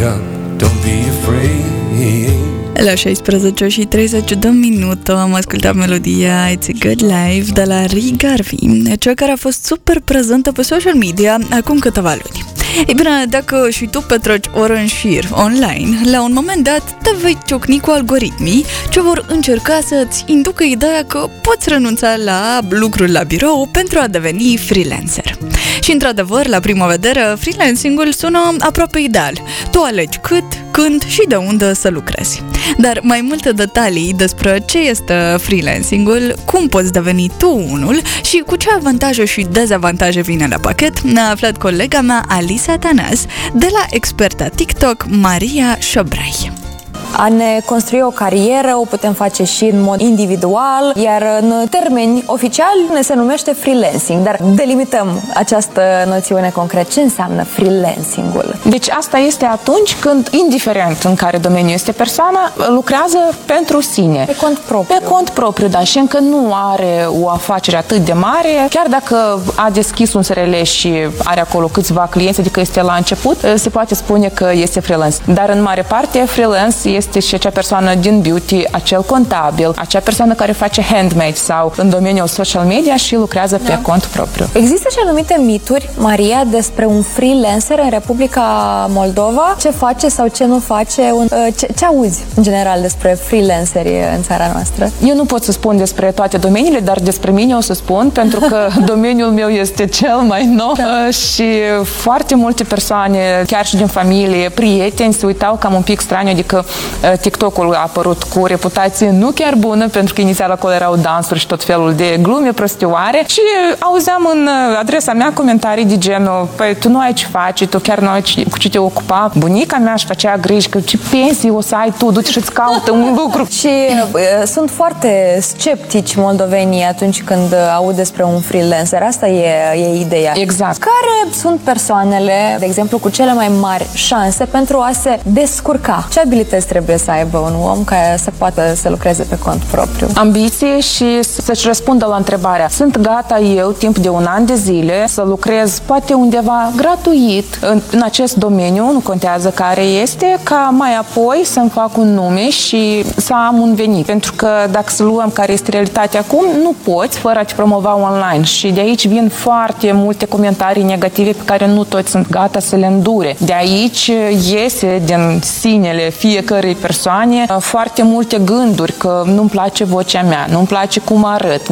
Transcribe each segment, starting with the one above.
up, don't be afraid. La 16 și 30 de minute am ascultat melodia It's a Good Life de la Lee Garvey, cea care a fost super prezentă pe social media acum câteva luni. Ei bine, dacă și tu petreci ore în șir online, la un moment dat te vei ciocni cu algoritmii ce vor încerca să-ți inducă ideea că poți renunța la lucruri la birou pentru a deveni freelancer. Și într-adevăr, la prima vedere, freelancing-ul sună aproape ideal. Tu alegi cât, când și de unde să lucrezi. Dar mai multe detalii despre ce este freelancing-ul, cum poți deveni tu unul și cu ce avantaje și dezavantaje vine la pachet, ne-a aflat colega mea Alisa Atanas de la experta TikTok Maria Șobrai. A ne construi o carieră o putem face și în mod individual, iar în termeni oficiali ne se numește freelancing. Dar delimităm această noțiune concret. Ce înseamnă freelancing-ul? Deci asta este atunci când, indiferent în care domeniu este persoana, lucrează pentru sine. Pe cont propriu. Pe cont propriu, da, și încă nu are o afacere atât de mare, chiar dacă a deschis un SRL și are acolo câțiva clienți, adică este la început, se poate spune că este freelance. Dar în mare parte, freelance este și acea persoană din beauty, acel contabil, acea persoană care face handmade sau în domeniul social media și lucrează pe cont propriu. Există și anumite mituri, Maria, despre un freelancer în Republica Moldova? Ce face sau ce nu face? Ce auzi în general despre freelanceri în țara noastră? Eu nu pot să spun despre toate domeniile, dar despre mine o să spun, pentru că domeniul meu este cel mai nou și foarte multe persoane, chiar și din familie, prieteni, se uitau cam un pic straniu, adică TikTok-ul a apărut cu o reputație nu chiar bună, pentru că inițial acolo erau dansuri și tot felul de glume prostioare și auzeam în adresa mea comentarii de genul: păi tu nu ai ce faci, tu chiar nu ai cu ce te ocupa. Bunica mea își făcea griji că ce pensii o să ai tu, du-te și-ți caută un lucru. Și sunt foarte sceptici moldovenii atunci când aud despre un freelancer. Asta e ideea. Exact. Care sunt persoanele, de exemplu, cu cele mai mari șanse pentru a se descurca? Ce abilități trebuie să aibă un om care să poată să lucreze pe cont propriu? Ambiție și să-și răspundă la întrebarea: sunt gata eu, timp de un an de zile, să lucrez poate undeva gratuit în acest domeniu, nu contează care este, ca mai apoi să-mi fac un nume și să am un venit. Pentru că dacă să luăm care este realitatea acum, nu poți fără a te promova online și de aici vin foarte multe comentarii negative pe care nu toți sunt gata să le îndure. De aici iese din sinele fiecărei persoane foarte multe gânduri că nu-mi place vocea mea, nu-mi place cum arăt,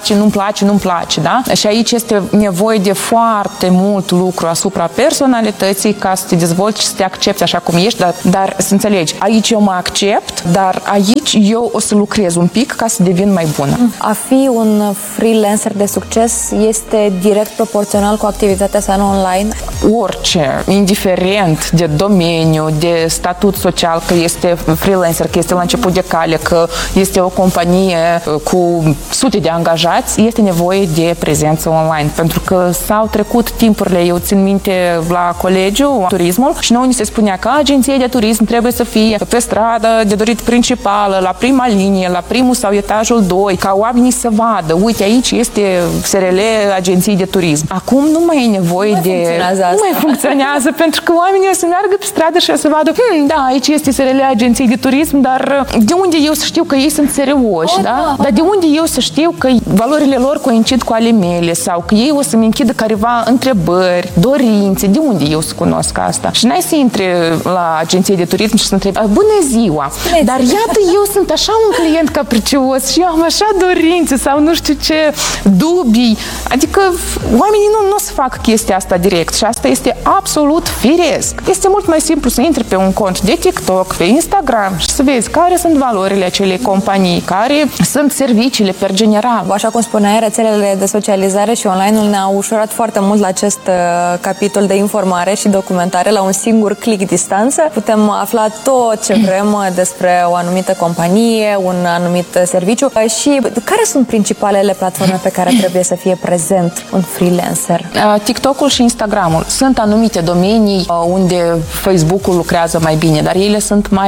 nu-mi place, da? Și aici este nevoie de foarte mult lucru asupra personalității ca să te dezvolți și să te accepti așa cum ești, dar să înțelegi, aici eu mă accept, dar aici eu o să lucrez un pic ca să devin mai bună. A fi un freelancer de succes este direct proporțional cu activitatea sa online? Orice, indiferent de domeniu, de statut social, că este freelancer, că este la început de cale, că este o companie cu sute de angajați, este nevoie de prezență online. Pentru că s-au trecut timpurile, eu țin minte la colegiu, turismul, și nouă ni se spunea că agenția de turism trebuie să fie pe stradă de dorit principală, la prima linie, la primul sau etajul 2, ca oamenii să vadă. Uite, aici este SRL Agenții de Turism. Acum nu mai e nevoie nu mai funcționează, pentru că oamenii o să meargă pe stradă și o să vadă: da, aici este SRL Agenții de Turism, dar de unde eu să știu că ei sunt serioși, da? Dar de unde eu să știu că valorile lor coincid cu ale mele sau că ei o să-mi închidă careva întrebări, dorințe, de unde eu să cunosc asta? Și n-ai să intri la agenție de turism și să întrebi: bună ziua, dar iată, eu sunt așa un client capricios și eu am așa dorințe sau nu știu ce dubii. Adică oamenii nu o să facă chestia asta direct și asta este absolut firesc. Este mult mai simplu să intri pe un cont de TikTok, pe Instagram și să vezi care sunt valorile acelei companii, care sunt serviciile per general. Așa cum spuneai, rețelele de socializare și online-ul ne-au ușurat foarte mult la acest capitol de informare și documentare la un singur click distanță. Putem afla tot ce vrem despre o anumită companie, un anumit serviciu. Și care sunt principalele platforme pe care trebuie să fie prezent un freelancer? TikTok-ul și Instagram-ul. Sunt anumite domenii unde Facebook-ul lucrează mai bine, dar ele sunt mai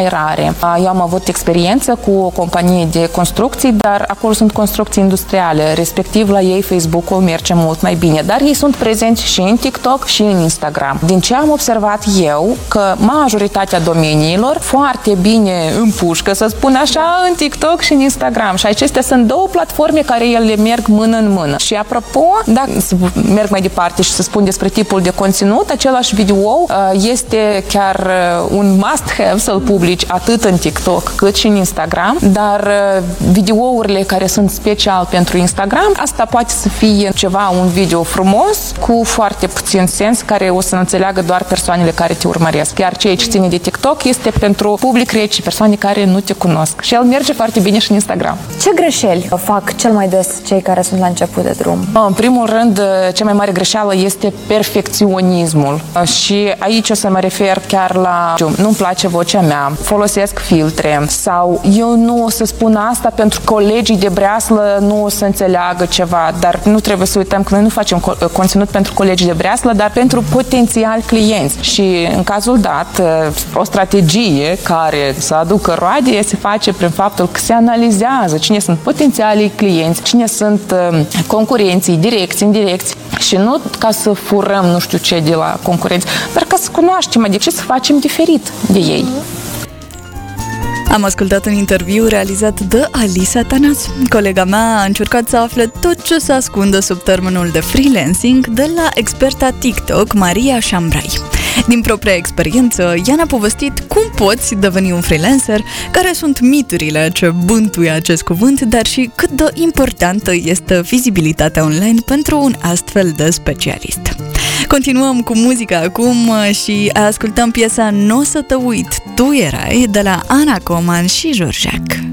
mai rare. Eu am avut experiență cu o companie de construcții, dar acolo sunt construcții industriale, respectiv la ei Facebook-ul merge mult mai bine. Dar ei sunt prezenți și în TikTok și în Instagram. Din ce am observat eu, că majoritatea domeniilor foarte bine împușcă, să spun așa, în TikTok și în Instagram. Și acestea sunt două platforme care ele merg mână în mână. Și apropo, dacă merg mai departe și să spun despre tipul de conținut, același video este chiar un must-have să-l publici atât în TikTok cât și în Instagram, dar videourile care sunt special pentru Instagram, asta poate să fie ceva, un video frumos, cu foarte puțin sens, care o să înțeleagă doar persoanele care te urmăresc. Iar ceea ce ține de TikTok este pentru public rece, persoane care nu te cunosc. Și el merge foarte bine și în Instagram. Ce greșeli fac cel mai des cei care sunt la început de drum? În primul rând, cea mai mare greșeală este perfecționismul. Și aici o să mă refer chiar la nu-mi place vocea mea, folosesc filtre sau eu nu o să spun asta pentru că colegii de breaslă nu o să înțeleagă ceva, dar nu trebuie să uităm că noi nu facem conținut pentru colegii de breaslă, dar pentru potențiali clienți. Și în cazul dat, o strategie care să aducă roade se face prin faptul că se analizează cine sunt potențialii clienți, cine sunt concurenții, direcți, indirecți și nu ca să furăm nu știu ce de la concurenți, dar ca să cunoaștem, adică ce să facem diferit de ei. Am ascultat un interviu realizat de Alisa Tănase. Colega mea a încercat să afle tot ce se ascunde sub termenul de freelancing de la experta TikTok Maria Șambrai. Din propria experiență, ea ne-a povestit cum poți deveni un freelancer, care sunt miturile ce bântuie acest cuvânt, dar și cât de importantă este vizibilitatea online pentru un astfel de specialist. Continuăm cu muzica acum și ascultăm piesa N-o să te uit, tu erai, de la Ana Coman și Georgiac.